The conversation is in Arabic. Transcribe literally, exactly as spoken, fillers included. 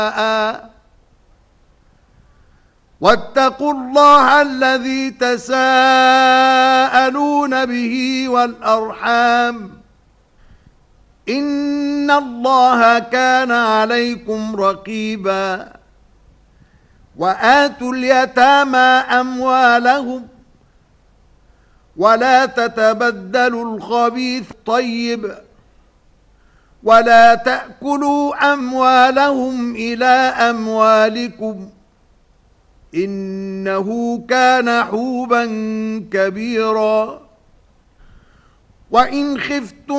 واتقوا الله الذي تساءلون به والأرحام إن الله كان عليكم رقيبا وآتوا اليتامى أموالهم ولا تتبدلوا الخبيث طيب ولا تأكلوا أموالهم إلى أموالكم إنه كان حوبا كبيرا وإن خفتم